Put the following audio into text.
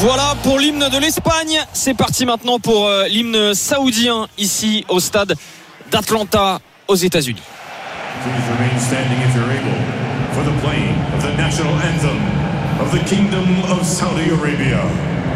Voilà pour l'hymne de l'Espagne. C'est parti maintenant pour l'hymne saoudien ici au stade d'Atlanta aux États-Unis. Please remain standing if you're able for the playing of the national anthem of the Kingdom of Saudi Arabia.